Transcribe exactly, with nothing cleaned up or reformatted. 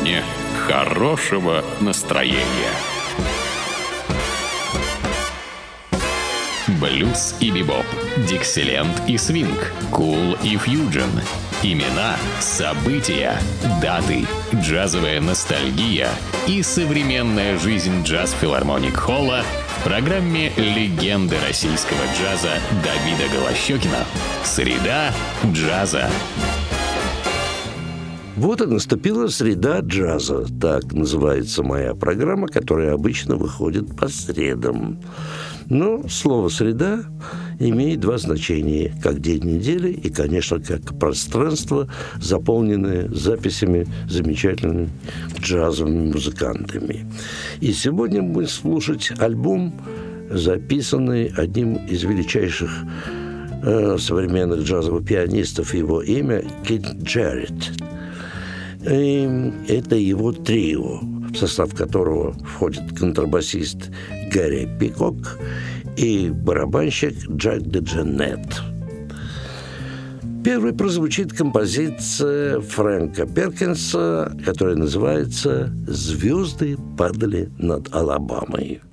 сегодня хорошего настроения. Блюз и бибоп, диксиленд и свинг, кул и фьюджен. Имена, события, даты, джазовая ностальгия и современная жизнь джаз-филармоник Холла в программе «Легенды российского джаза» Давида Голощёкина. Среда джаза. Вот и наступила среда джаза. Так называется моя программа, которая обычно выходит по средам. Но слово «среда» имеет два значения. Как день недели и, конечно, как пространство, заполненное записями замечательными джазовыми музыкантами. И сегодня мы будем слушать альбом, записанный одним из величайших э, современных джазовых пианистов. Его имя Кит Джарретт. И это его трио, в состав которого входит контрабасист Гарри Пикок и барабанщик Джак Дедженет. Первой прозвучит композиция Фрэнка Перкинса, которая называется «Звезды падали над Алабамой».